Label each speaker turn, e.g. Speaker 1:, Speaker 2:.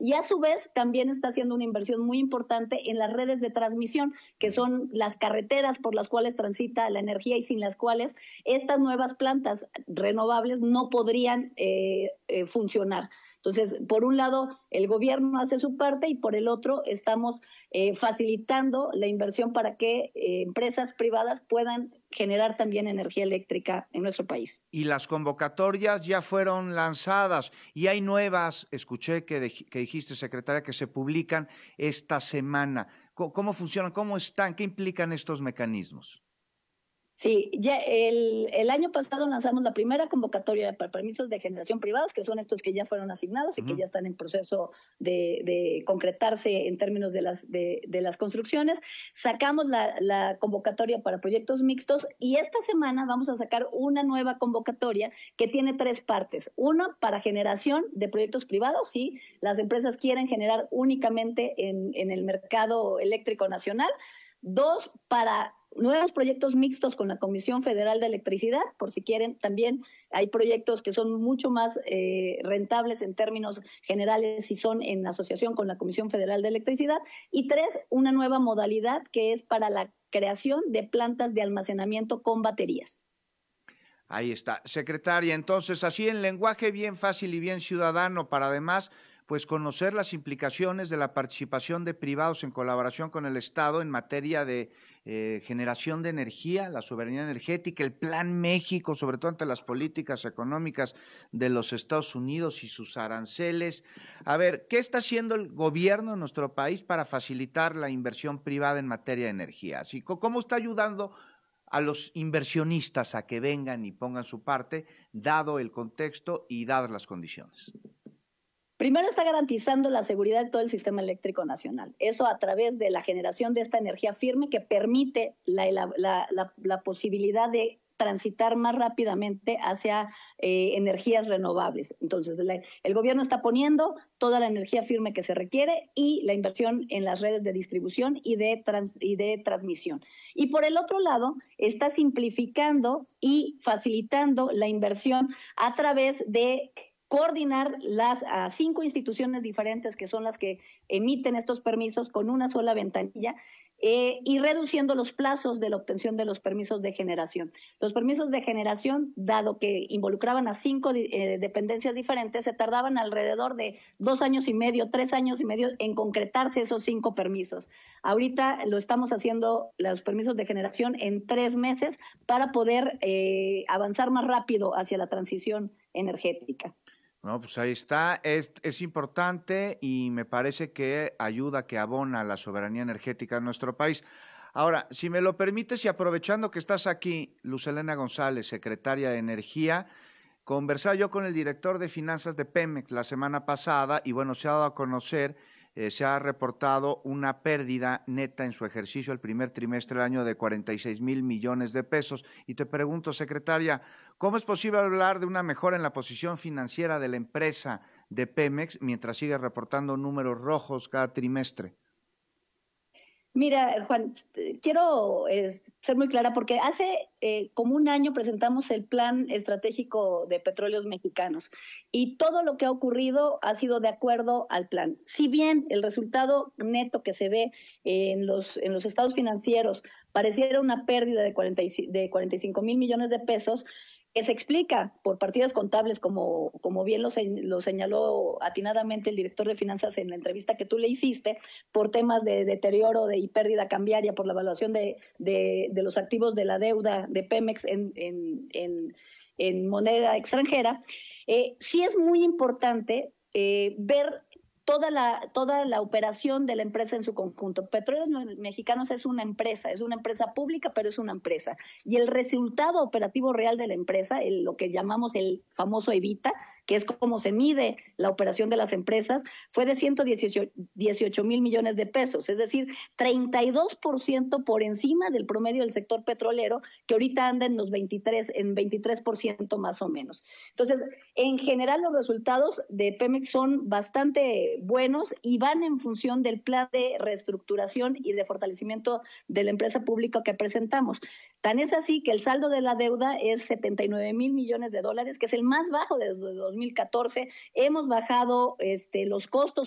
Speaker 1: y a su vez también está haciendo una inversión muy importante en las redes de transmisión, que son las carreteras por las cuales transita la energía y sin las cuales estas nuevas plantas renovables no podrían funcionar. Entonces, por un lado, el gobierno hace su parte y por el otro estamos facilitando la inversión para que empresas privadas puedan generar también energía eléctrica en nuestro país.
Speaker 2: Y las convocatorias ya fueron lanzadas y hay nuevas, escuché que dijiste, secretaria, que se publican esta semana. ¿Cómo funcionan? ¿Cómo están? ¿Qué implican estos mecanismos?
Speaker 1: Sí, ya el año pasado lanzamos la primera convocatoria para permisos de generación privados, que son estos que ya fueron asignados y que ya están en proceso de concretarse en términos de las construcciones. Sacamos la convocatoria para proyectos mixtos y esta semana vamos a sacar una nueva convocatoria que tiene 3 partes. Una para generación de proyectos privados, sí, las empresas quieren generar únicamente en el mercado eléctrico nacional. 2, para nuevos proyectos mixtos con la Comisión Federal de Electricidad, por si quieren, también hay proyectos que son mucho más rentables en términos generales si son en asociación con la Comisión Federal de Electricidad. Y 3, una nueva modalidad que es para la creación de plantas de almacenamiento con baterías.
Speaker 2: Ahí está. Secretaria, entonces, así en lenguaje bien fácil y bien ciudadano, para además pues conocer las implicaciones de la participación de privados en colaboración con el Estado en materia de generación de energía, la soberanía energética, el Plan México, sobre todo ante las políticas económicas de los Estados Unidos y sus aranceles. A ver, ¿qué está haciendo el gobierno de nuestro país para facilitar la inversión privada en materia de energía? Así, ¿cómo está ayudando a los inversionistas a que vengan y pongan su parte, dado el contexto y dadas las condiciones?
Speaker 1: Primero, está garantizando la seguridad de todo el sistema eléctrico nacional. Eso a través de la generación de esta energía firme que permite la posibilidad de transitar más rápidamente hacia energías renovables. Entonces, el gobierno está poniendo toda la energía firme que se requiere y la inversión en las redes de distribución y de transmisión. Y por el otro lado, está simplificando y facilitando la inversión a través de coordinar las 5 instituciones diferentes que son las que emiten estos permisos con una sola ventanilla y reduciendo los plazos de la obtención de los permisos de generación. Los permisos de generación, dado que involucraban a 5 dependencias diferentes, se tardaban alrededor de 2 años y medio, 3 años y medio en concretarse esos 5 permisos. Ahorita lo estamos haciendo, los permisos de generación, en 3 meses para poder avanzar más rápido hacia la transición energética.
Speaker 2: No, pues ahí está, es importante y me parece que ayuda, que abona la soberanía energética de nuestro país. Ahora, si me lo permites y aprovechando que estás aquí, Luz Helena González, secretaria de Energía, conversaba yo con el director de finanzas de Pemex la semana pasada y bueno, se ha dado a conocer, se ha reportado una pérdida neta en su ejercicio el primer trimestre del año de 46,000 millones de pesos. Y te pregunto, secretaria, ¿cómo es posible hablar de una mejora en la posición financiera de la empresa de Pemex mientras sigue reportando números rojos cada trimestre?
Speaker 1: Mira, Juan, quiero ser muy clara porque hace como un año presentamos el Plan Estratégico de Petróleos Mexicanos y todo lo que ha ocurrido ha sido de acuerdo al plan. Si bien el resultado neto que se ve en los estados financieros pareciera una pérdida de 45,000 millones de pesos, que se explica por partidas contables, como bien lo señaló atinadamente el director de finanzas en la entrevista que tú le hiciste, por temas de deterioro y pérdida cambiaria por la evaluación de los activos de la deuda de Pemex en moneda extranjera. Sí es muy importante ver toda la operación de la empresa en su conjunto. Petróleos Mexicanos es una empresa pública, pero es una empresa. Y el resultado operativo real de la empresa, lo que llamamos el famoso EBITDA, que es como se mide la operación de las empresas, fue de 118,000 millones de pesos, es decir, 32% por encima del promedio del sector petrolero, que ahorita anda en 23% más o menos. Entonces, en general los resultados de Pemex son bastante buenos y van en función del plan de reestructuración y de fortalecimiento de la empresa pública que presentamos. Tan es así que el saldo de la deuda es 79,000 millones de dólares, que es el más bajo desde 2014. Hemos bajado los costos